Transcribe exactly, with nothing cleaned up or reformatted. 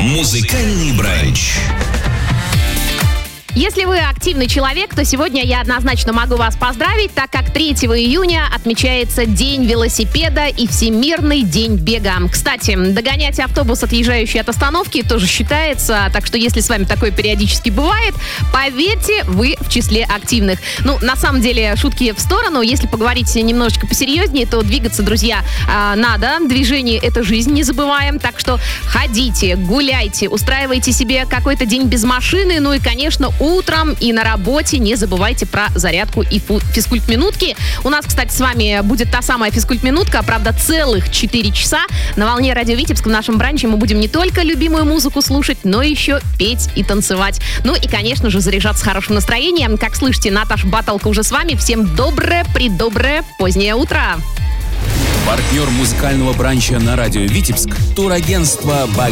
Музыкальный бранч. Если вы активный человек, то сегодня я однозначно могу вас поздравить, так как третьего июня отмечается День велосипеда и Всемирный день бега. Кстати, догонять автобус, отъезжающий от остановки, тоже считается, так что если с вами такое периодически бывает, поверьте, вы в числе активных. Ну, на самом деле, шутки в сторону, если поговорить немножечко посерьезнее, то двигаться, друзья, надо. Движение — это жизнь, не забываем, так что ходите, гуляйте, устраивайте себе какой-то день без машины, ну и, конечно, утром и на работе не забывайте про зарядку и фу- физкульт-минутки. У нас, кстати, с вами будет та самая физкульт-минутка, правда, целых четыре часа. На волне Радио Витебск в нашем бранче мы будем не только любимую музыку слушать, но еще петь и танцевать. Ну и, конечно же, заряжаться хорошим настроением. Как слышите, Наташа Баталка уже с вами. Всем доброе, предоброе, позднее утро. Партнер музыкального бранча на Радио Витебск — турагентство «Баги».